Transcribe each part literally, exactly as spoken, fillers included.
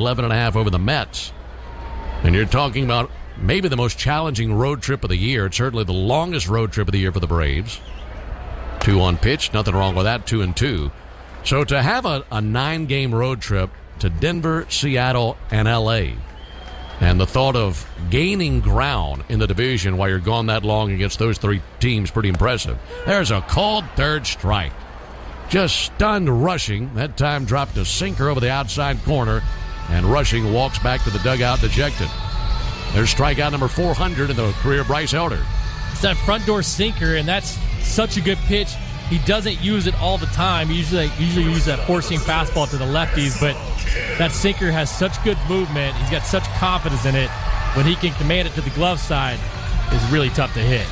eleven and a half over the Mets. And you're talking about maybe the most challenging road trip of the year. It's certainly the longest road trip of the year for the Braves. Two on pitch, nothing wrong with that, two and two. So to have a, a nine-game road trip to Denver, Seattle, and L A, and the thought of gaining ground in the division while you're gone that long against those three teams, pretty impressive. There's a called third strike. Just stunned Rushing. That time dropped a sinker over the outside corner, and Rushing walks back to the dugout dejected. There's strikeout number four hundred in the career of Bryce Elder. It's that front door sinker, and that's such a good pitch. He doesn't use it all the time. He usually usually uses that four-seam fastball to the lefties, but that sinker has such good movement. He's got such confidence in it. When he can command it to the glove side, it's really tough to hit.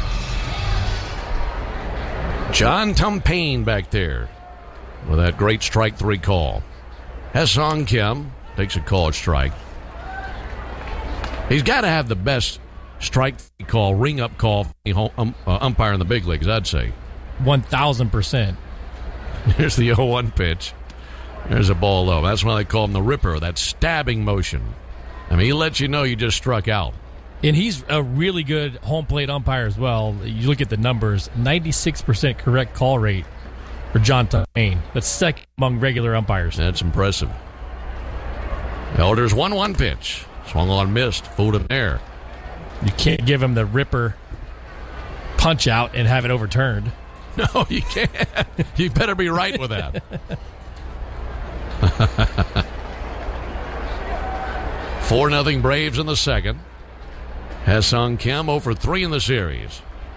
John Tumpane back there with that great strike three call. Ha-Seong Kim takes a called strike. He's got to have the best strike call, ring-up call um, uh, umpire in the big leagues, I'd say. one thousand percent. Here's the oh one pitch. There's a ball low. That's why they call him the Ripper, that stabbing motion. I mean, he lets you know you just struck out. And he's a really good home plate umpire as well. You look at the numbers, ninety-six percent correct call rate for John Tumpane. That's second among regular umpires. That's impressive. Elder's one one pitch. Swung on, missed, fooled him there. You can't give him the Ripper punch out and have it overturned. No, you can't. You better be right with that. four nothing Braves in the second. Ha-Seong Kim oh for three in the series.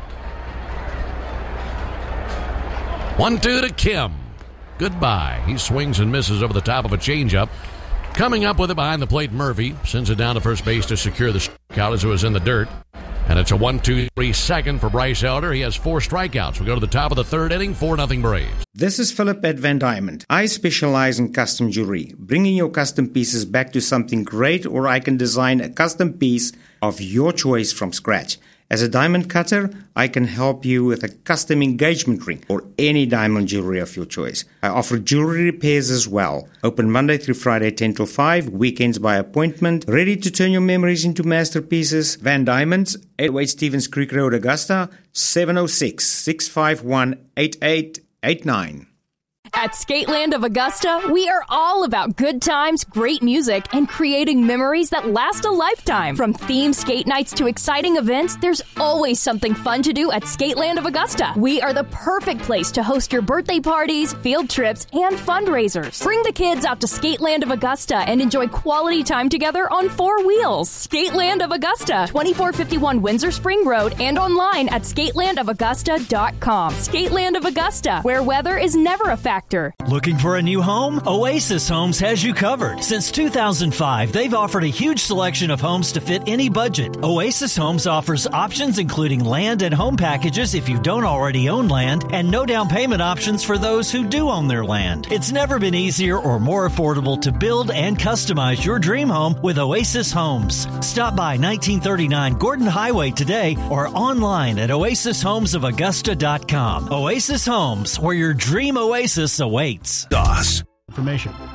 one two to Kim. Goodbye. He swings and misses over the top of a changeup. Coming up with it behind the plate, Murphy sends it down to first base to secure the strikeout as it was in the dirt. And it's a one two three second for Bryce Elder. He has four strikeouts. We go to the top of the third inning, four nothing Braves. This is Philip at Van Diamond. I specialize in custom jewelry, bringing your custom pieces back to something great, or I can design a custom piece of your choice from scratch. As a diamond cutter, I can help you with a custom engagement ring or any diamond jewelry of your choice. I offer jewelry repairs as well. Open Monday through Friday, ten till five, weekends by appointment. Ready to turn your memories into masterpieces? Van Diamonds, eight oh eight Stevens Creek Road, Augusta, seven oh six, six five one, eight eight eight nine. At Skateland of Augusta, we are all about good times, great music, and creating memories that last a lifetime. From themed skate nights to exciting events, there's always something fun to do at Skateland of Augusta. We are the perfect place to host your birthday parties, field trips, and fundraisers. Bring the kids out to Skateland of Augusta and enjoy quality time together on four wheels. Skateland of Augusta, twenty-four fifty-one Windsor Spring Road, and online at skateland of augusta dot com. Skateland of Augusta, where weather is never a factor. Looking for a new home? Oasis Homes has you covered. Since two thousand five, they've offered a huge selection of homes to fit any budget. Oasis Homes offers options including land and home packages if you don't already own land, and no down payment options for those who do own their land. It's never been easier or more affordable to build and customize your dream home with Oasis Homes. Stop by nineteen thirty-nine Gordon Highway today or online at oasis homes of augusta dot com. Oasis Homes, where your dream oasis awaits. DOS. Information.